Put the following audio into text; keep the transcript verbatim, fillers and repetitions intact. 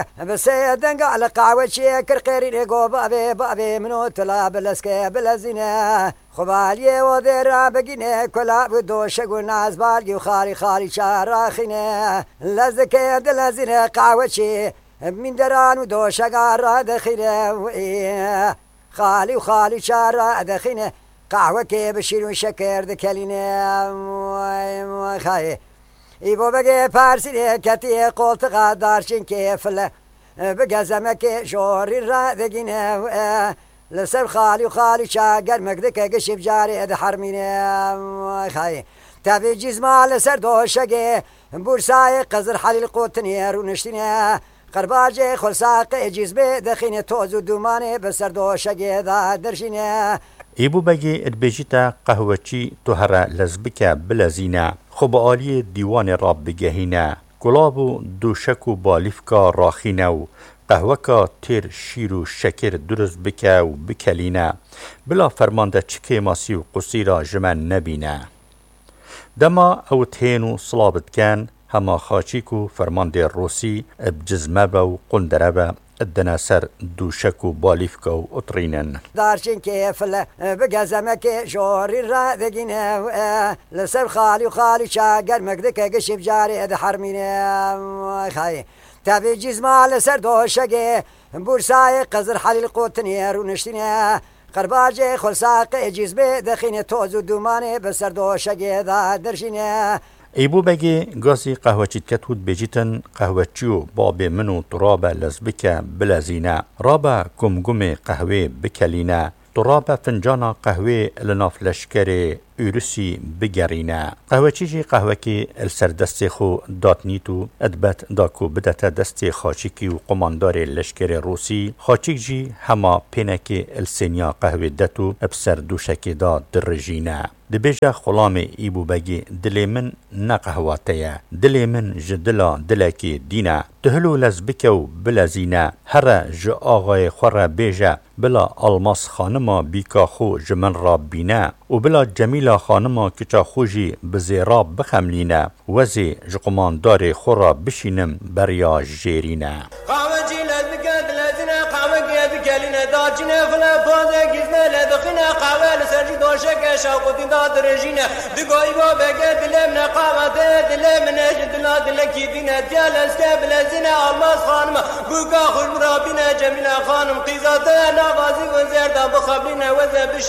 بس دنگ على قهوة شكر قرير قوب أبي بأبي منو تلا بلسكي بلزينة خبالي وذرا بقينة كلا بدوش قلنا زبالي وخالي خالي شاراخينة لزكي دلزينة قهوة شي من دران ودوش قارة دخينة خالي وخالي شارة دخينة قهوة كي بشير وشكر دكالينة خاي ایبو بگه پرسیده کتی قلت دارشین که فله بگه زمکه شوری را دگینه لسر خالی و خالی شاگر مگده که گشیب جاری ده حرمینه خواهی تابی جزما لسر دوشگه بورسای قزر حلیل قوتنی رو نشتینه قرباجه خلصاق جزبه دخینه توز و دومانه بسر دوشگه دا درشینه ایبو بگی ادبیجیتا قهوچی تو هر لزبکه بلزینه خوب آلی دیوان را بگهینه گلابو دوشکو بالیفکا راخینه و قهوکا تیر شیر و شکر درست بکه و بکلینه بلا فرمانده چکه ماسی و قصی را جمع نبینه دما او تینو صلابت کن هما خاچیکو فرمانده روسی بجزمه و قندره با ادنا سر دوشکو بالیفکا و اطرینن دارشین که فله بگه زمکه شوری را دگینه لسر خالی و خالی شاگر مگده که گشیب جاری ده حرمینه خواهی تابی جزما لسر دوشگه بورسای قزر حلیل قوتنی رو نشتینه قرباجه خلصاق جزبه دخینه توز و دومانه بسر دوشگه دا درشینه ایبو بگی گازی قهوچیت کتود بجیتن قهوچیو باب منو ترابه لزبکه بلزینه رابه گمگم قهوه بکلینه ترابه فنجانا قهوه لناف لشکر ایرسی بگرینه قهوچی جی قهوه که السر دست خو داتنیتو ادبت داکو بدت دست خاچیکی و قماندار لشکر روسی خاچیک جی هما پینک السنیا قهوه دتو ابسر دوشکی دا درجینه دبیجه خلام ایبو بگی دلی من نقهواتیه دلی من جدلا دلکی دینه تهلو لزبکو بلزینه هر ج آغای خور بیجه بلا الماس خانما بیکا خو جمن را بینه و بلا جمیلا خانما کچا خوشی بزیرا بخملینه وزی جقماندار خورا بشینم بریا جیرینه قاوجی لزبکت لزینه قاوگی بکلینه داجینه فلا پازه گیزنه لدخینه قاوه لسرجی دوشک شاقوتین داد رژینه دگوی با بگه دلم نقامته دلم نجد دلا دلکی دینه دیال اسکه بلزینه آلماس خانم بوکا خوش مرابینه جمیله خانم قیزاته نوازی و زیرده بخبرینه وزه بشه